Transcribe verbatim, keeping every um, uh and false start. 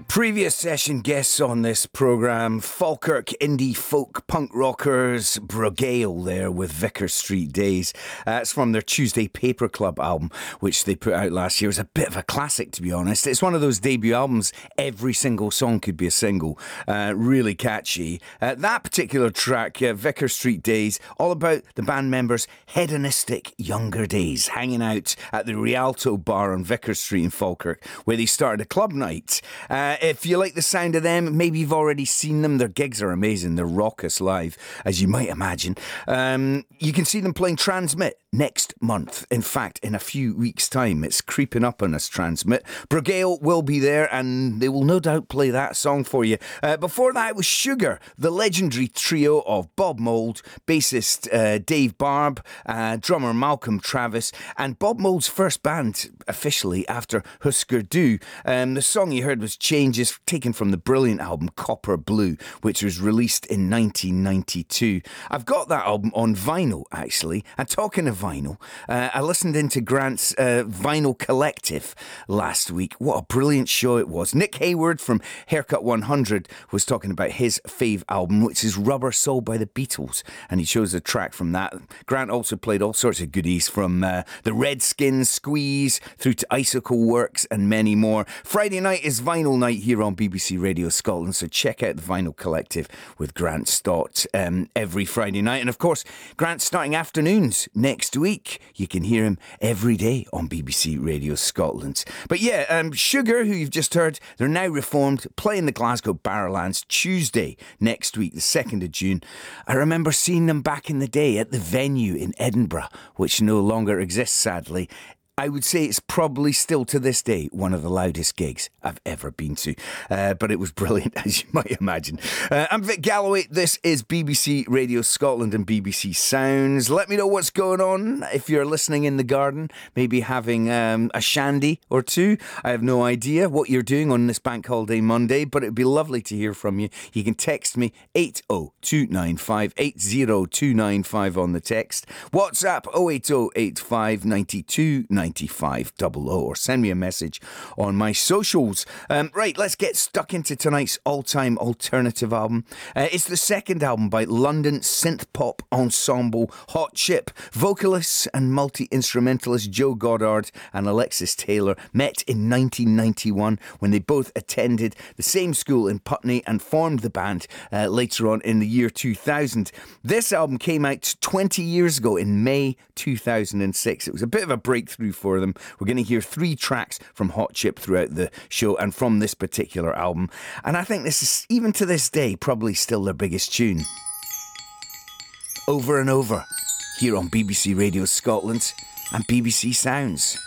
Previous session guests on this programme, Falkirk indie folk punk rockers Brogale there with Vicar Street Days. Uh, it's from their Tuesday Paper Club album, which they put out last year. It was a bit of a classic, to be honest. It's one of those debut albums, every single song could be a single. Uh, really catchy. Uh, that particular track, uh, Vicar Street Days, all about the band members' hedonistic younger days, hanging out at the Rialto Bar on Vicar Street in Falkirk, where they started a club night. Uh, If you like the sound of them, maybe you've already seen them. Their gigs are amazing. They're raucous live, as you might imagine. Um, you can see them playing Transmit next month. In fact, in a few weeks' time. It's creeping up on us, Transmit. Brogale will be there, and they will no doubt play that song for you. Uh, before that, it was Sugar, the legendary trio of Bob Mould, bassist uh, Dave Barb, uh, drummer Malcolm Travis, and Bob Mould's first band, officially, after Husker Du. Um, the song you heard was Change, is taken from the brilliant album Copper Blue, which was released in nineteen ninety-two. I've got that album on vinyl, actually. And talking of vinyl, uh, I listened into Grant's uh, Vinyl Collective last week. What a brilliant show it was. Nick Hayward from Haircut one hundred was talking about his fave album, which is Rubber Soul by the Beatles, and he chose a track from that. Grant also played all sorts of goodies, from uh, the Redskins Squeeze through to Icicle Works and many more. Friday night is vinyl night here on B B C Radio Scotland, so check out the Vinyl Collective with Grant Stott um, every Friday night. And of course, Grant's starting afternoons next week. You can hear him every day on B B C Radio Scotland. But yeah, um, Sugar, who you've just heard, they're now reformed, playing the Glasgow Barrowlands Tuesday next week, the second of June. I remember seeing them back in the day at the venue in Edinburgh, which no longer exists, sadly. I would say it's probably still to this day one of the loudest gigs I've ever been to. Uh, but it was brilliant, as you might imagine. Uh, I'm Vic Galloway. This is B B C Radio Scotland and B B C Sounds. Let me know what's going on if you're listening in the garden, maybe having um, a shandy or two. I have no idea what you're doing on this Bank Holiday Monday, but it'd be lovely to hear from you. You can text me eight oh two nine five eight oh two nine five on the text. WhatsApp oh eight oh eight five nine two nine five double oh, or send me a message on my socials. Um, right, let's get stuck into tonight's all-time alternative album. Uh, it's the second album by London synth-pop ensemble Hot Chip. Vocalists and multi-instrumentalist Joe Goddard and Alexis Taylor met in nineteen ninety-one when they both attended the same school in Putney and formed the band uh, later on in the year two thousand. This album came out twenty years ago in May two thousand six. It was a bit of a breakthrough for them. We're going to hear three tracks from Hot Chip throughout the show and from this particular album. And I think this is, even to this day, probably still their biggest tune. Over and Over, here on B B C Radio Scotland and B B C Sounds.